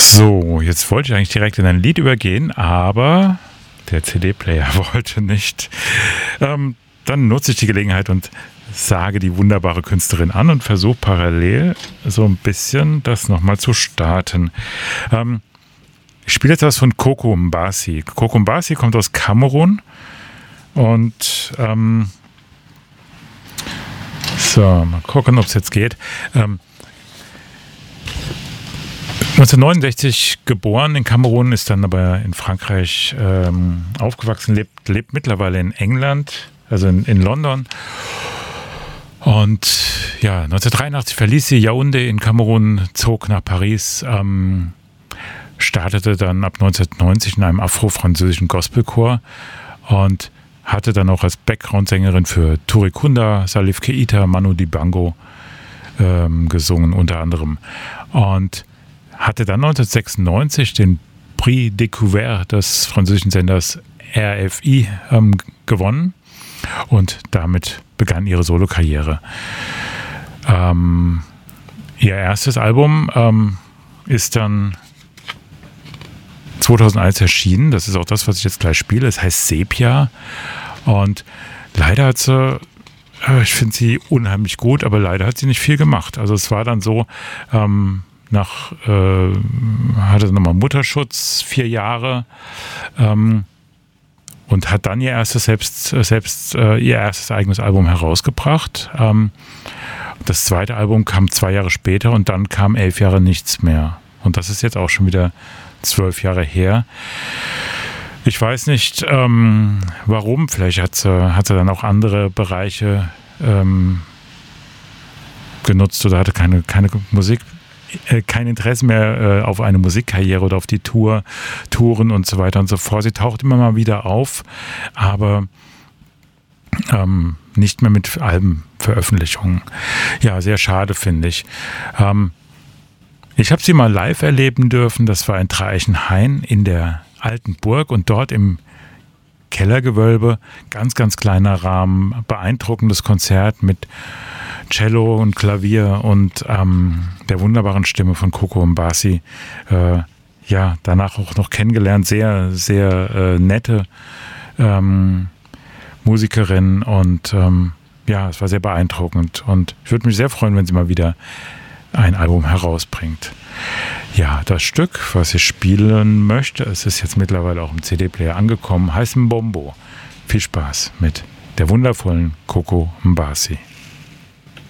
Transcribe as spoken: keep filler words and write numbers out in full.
So, jetzt wollte ich eigentlich direkt in ein Lied übergehen, aber der C D-Player wollte nicht. Ähm, dann nutze ich die Gelegenheit und sage die wunderbare Künstlerin an und versuche parallel so ein bisschen das nochmal zu starten. Ähm, ich spiele jetzt was von Coco Mbasi. Coco Mbasi kommt aus Kamerun und ähm, so, mal gucken, ob es jetzt geht. Ähm, neunzehnhundertneunundsechzig geboren in Kamerun, ist dann aber in Frankreich ähm, aufgewachsen, lebt, lebt mittlerweile in England, also in, in London. Und ja, neunzehnhundertdreiundachtzig verließ sie Yaoundé in Kamerun, zog nach Paris, ähm, startete dann ab neunzehnhundertneunzig in einem afro-französischen Gospelchor und hatte dann auch als Background-Sängerin für Touré Kunda, Salif Keita, Manu Dibango ähm, gesungen unter anderem. Und hatte dann neunzehnhundertsechsundneunzig den Prix Découvert des französischen Senders R F I ähm, gewonnen und damit begann ihre Solokarriere. Ähm, ihr erstes Album ähm, ist dann zweitausendeins erschienen. Das ist auch das, was ich jetzt gleich spiele. Es heißt Sepia und leider hat sie, äh, ich finde sie unheimlich gut, aber leider hat sie nicht viel gemacht. Also es war dann so, ähm, nach äh, hatte nochmal Mutterschutz, vier Jahre ähm, und hat dann ihr erstes selbst, selbst äh, ihr erstes eigenes Album herausgebracht. Ähm, das zweite Album kam zwei Jahre später und dann kam elf Jahre nichts mehr. Und das ist jetzt auch schon wieder zwölf Jahre her. Ich weiß nicht, ähm, warum. Vielleicht hat sie, hat sie dann auch andere Bereiche ähm, genutzt oder hatte keine, keine Musik. kein Interesse mehr äh, auf eine Musikkarriere oder auf die Tour, Touren und so weiter und so fort. Sie taucht immer mal wieder auf, aber ähm, nicht mehr mit Albenveröffentlichungen. Ja, sehr schade, finde ich. Ähm, ich habe sie mal live erleben dürfen. Das war in Traichenhain in der alten Burg und dort im Kellergewölbe, ganz, ganz kleiner Rahmen, beeindruckendes Konzert mit Cello und Klavier und ähm, der wunderbaren Stimme von Coco Mbasi. Äh, ja, danach auch noch kennengelernt. Sehr, sehr äh, nette ähm, Musikerin und ähm, ja, es war sehr beeindruckend. Und ich würde mich sehr freuen, wenn sie mal wieder ein Album herausbringt. Ja, das Stück, was ich spielen möchte, es ist jetzt mittlerweile auch im C D-Player angekommen, heißt Mbombo. Viel Spaß mit der wundervollen Coco Mbasi.